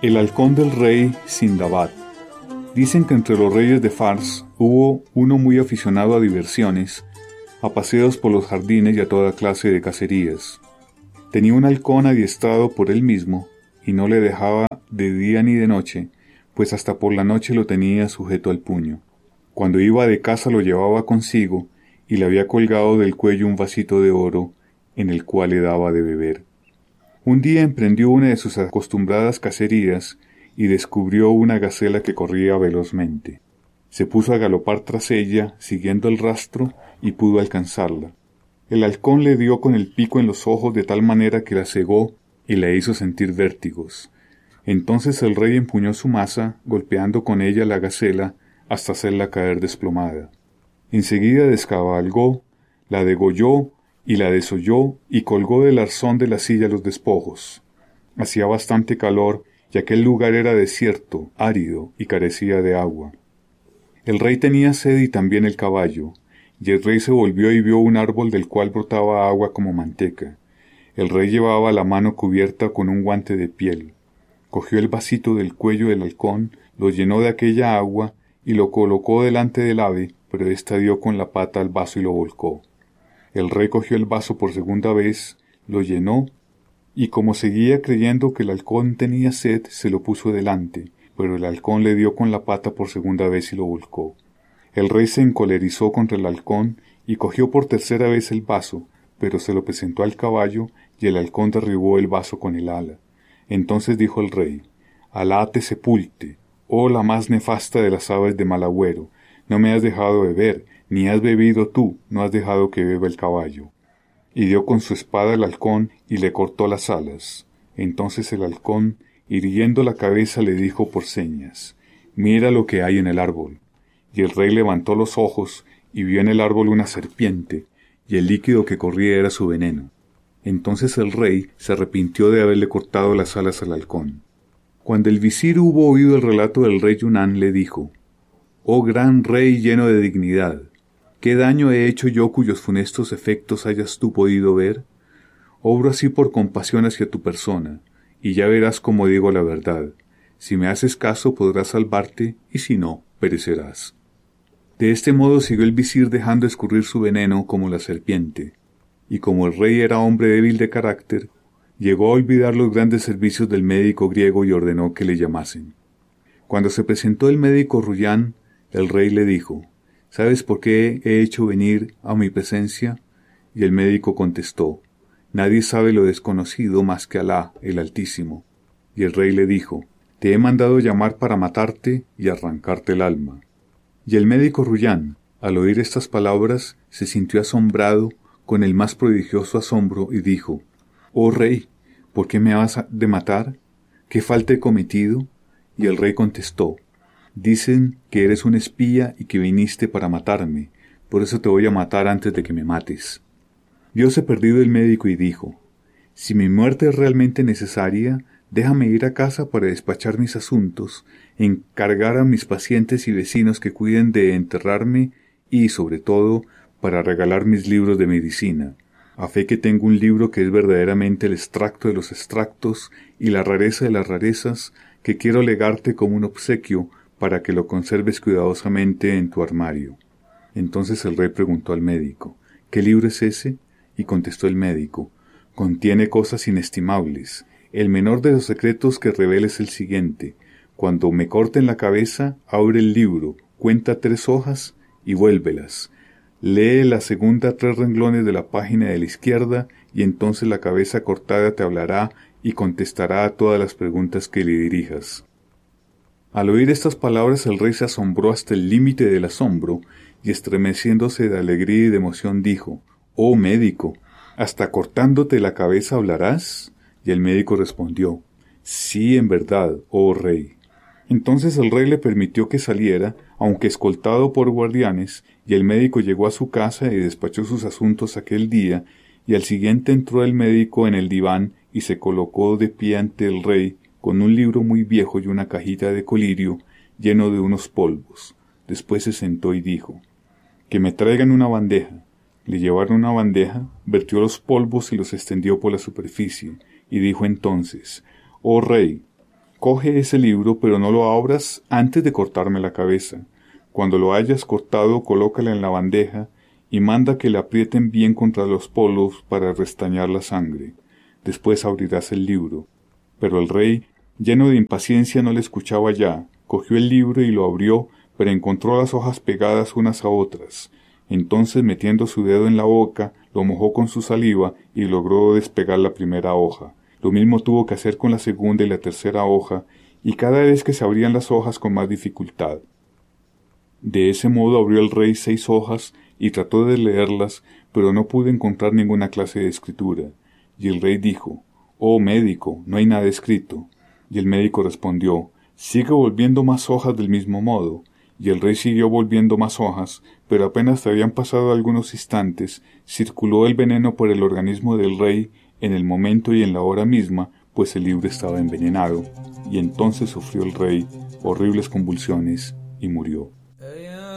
El halcón del rey Sindbad. Dicen que entre los reyes de Fars hubo uno muy aficionado a diversiones, a paseos por los jardines y a toda clase de cacerías. Tenía un halcón adiestrado por él mismo, y no le dejaba de día ni de noche, pues hasta por la noche lo tenía sujeto al puño. Cuando iba de caza lo llevaba consigo, y le había colgado del cuello un vasito de oro, en el cual le daba de beber. Un día emprendió una de sus acostumbradas cacerías y descubrió una gacela que corría velozmente. Se puso a galopar tras ella, siguiendo el rastro, y pudo alcanzarla. El halcón le dio con el pico en los ojos de tal manera que la cegó y la hizo sentir vértigos. Entonces el rey empuñó su maza, golpeando con ella la gacela hasta hacerla caer desplomada. Enseguida descabalgó, la degolló y la desolló y colgó del arzón de la silla los despojos. Hacía bastante calor y aquel lugar era desierto, árido y carecía de agua. El rey tenía sed y también el caballo, y el rey se volvió y vio un árbol del cual brotaba agua como manteca. El rey llevaba la mano cubierta con un guante de piel. Cogió el vasito del cuello del halcón, lo llenó de aquella agua y lo colocó delante del ave, pero ésta dio con la pata al vaso y lo volcó. El rey cogió el vaso por segunda vez, lo llenó, y como seguía creyendo que el halcón tenía sed, se lo puso delante, pero el halcón le dio con la pata por segunda vez y lo volcó. El rey se encolerizó contra el halcón y cogió por tercera vez el vaso, pero se lo presentó al caballo, y el halcón derribó el vaso con el ala. Entonces dijo el rey: «Alá te sepulte, oh la más nefasta de las aves de mal agüero, no me has dejado beber, ni has bebido tú, no has dejado que beba el caballo». Y dio con su espada al halcón y le cortó las alas. Entonces el halcón, irguiendo la cabeza, le dijo por señas: «Mira lo que hay en el árbol». Y el rey levantó los ojos y vio en el árbol una serpiente, y el líquido que corría era su veneno. Entonces el rey se arrepintió de haberle cortado las alas al halcón. Cuando el visir hubo oído el relato del rey Yunán, le dijo: «Oh gran rey lleno de dignidad, ¿qué daño he hecho yo cuyos funestos efectos hayas tú podido ver? Obro así por compasión hacia tu persona, y ya verás cómo digo la verdad. Si me haces caso podrás salvarte, y si no, perecerás». De este modo siguió el visir dejando escurrir su veneno como la serpiente, y como el rey era hombre débil de carácter, llegó a olvidar los grandes servicios del médico griego y ordenó que le llamasen. Cuando se presentó el médico Ruyán, el rey le dijo: «¿Sabes por qué he hecho venir a mi presencia?». Y el médico contestó: «Nadie sabe lo desconocido más que Alá, el Altísimo». Y el rey le dijo: «Te he mandado llamar para matarte y arrancarte el alma». Y el médico Ruyán, al oír estas palabras, se sintió asombrado con el más prodigioso asombro y dijo: «Oh rey, ¿por qué me vas de matar? ¿Qué falta he cometido?». Y el rey contestó: «Dicen que eres un espía y que viniste para matarme, por eso te voy a matar antes de que me mates». Vióse perdido el médico y dijo: «Si mi muerte es realmente necesaria, déjame ir a casa para despachar mis asuntos, encargar a mis pacientes y vecinos que cuiden de enterrarme y, sobre todo, para regalar mis libros de medicina, a fe que tengo un libro que es verdaderamente el extracto de los extractos y la rareza de las rarezas, que quiero legarte como un obsequio para que lo conserves cuidadosamente en tu armario». Entonces el rey preguntó al médico: «¿Qué libro es ese?». Y contestó el médico: «Contiene cosas inestimables. El menor de los secretos que revela es el siguiente: cuando me corten la cabeza, abre el libro, cuenta 3 hojas y vuélvelas. Lee la segunda 3 renglones de la página de la izquierda, y entonces la cabeza cortada te hablará y contestará a todas las preguntas que le dirijas». Al oír estas palabras el rey se asombró hasta el límite del asombro, y estremeciéndose de alegría y de emoción dijo: «Oh médico, ¿hasta cortándote la cabeza hablarás?». Y el médico respondió: «Sí, en verdad, oh rey». Entonces el rey le permitió que saliera, aunque escoltado por guardianes, y el médico llegó a su casa y despachó sus asuntos aquel día, y al siguiente entró el médico en el diván y se colocó de pie ante el rey con un libro muy viejo y una cajita de colirio lleno de unos polvos. Después se sentó y dijo: «Que me traigan una bandeja». Le llevaron una bandeja, vertió los polvos y los extendió por la superficie, y dijo entonces: «Oh rey, Coge ese libro, pero no lo abras antes de cortarme la cabeza. Cuando lo hayas cortado, colócala en la bandeja y manda que le aprieten bien contra los polos para restañar la sangre. Después abrirás el libro. Pero el rey, lleno de impaciencia, no le escuchaba ya. Cogió el libro y lo abrió, pero encontró las hojas pegadas unas a otras. Entonces, metiendo su dedo en la boca, lo mojó con su saliva y logró despegar la primera hoja. Lo mismo tuvo que hacer con la segunda y la tercera hoja, y cada vez que se abrían las hojas con más dificultad. De ese modo abrió el rey 6 hojas y trató de leerlas, pero no pudo encontrar ninguna clase de escritura. Y el rey dijo: «Oh médico, no hay nada escrito». Y el médico respondió: «Sigue volviendo más hojas del mismo modo». Y el rey siguió volviendo más hojas, pero apenas habían pasado algunos instantes, circuló el veneno por el organismo del rey en el momento y en la hora misma, pues el libro estaba envenenado, y entonces sufrió el rey horribles convulsiones y murió.